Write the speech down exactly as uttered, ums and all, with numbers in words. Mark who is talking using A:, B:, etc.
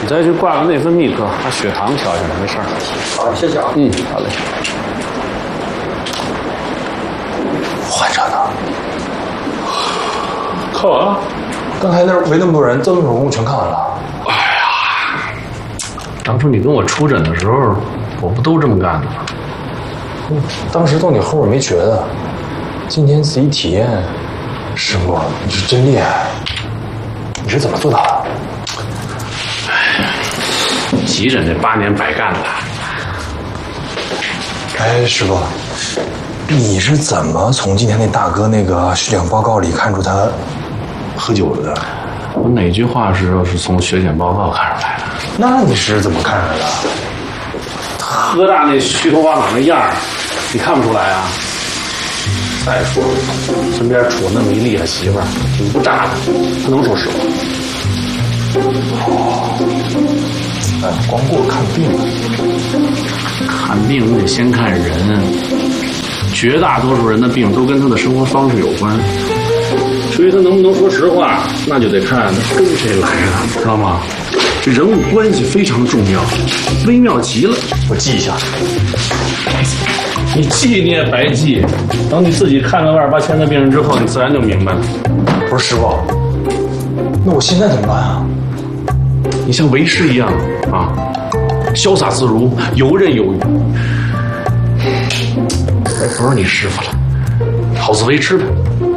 A: 你再去挂个内分泌科，把血糖调下来，没事儿。
B: 好，谢谢啊。
A: 嗯，好嘞。
C: 患者呢？
A: 看完了。
C: 刚才那儿围那么多人，这么多工全看完了。
A: 哎呀，当初你跟我出诊的时候，我不都这么干的吗？
C: 嗯，当时到你后边没觉得，今天仔细体验，师傅，你是真厉害。你是怎么做到的？
A: 哎，急诊这八年白干了。
C: 哎，师傅，你是怎么从今天那大哥那个血检报告里看出他喝酒了的？
A: 我哪句话是是从血检报告看出来的？
C: 那你是怎么看出来的？
A: 喝大那虚头巴脑那样儿，你看不出来啊？再说了，身边杵那么一厉害媳妇儿，挺不渣的，他能说实话？
C: 哦，哎，光顾看病了。
A: 看病你得先看人，绝大多数人的病都跟他的生活方式有关。至于他能不能说实话，那就得看他跟谁来了，知道吗？这人物关系非常重要，微妙极了。
C: 我记一下。
A: 你记你也白记，等你自己看了万儿八千的病人之后，你自然就明白了。
C: 不是师傅，那我现在怎么办啊？
A: 你像为师一样啊，潇洒自如，游刃有余。哎，不是你师傅了，好自为之吧。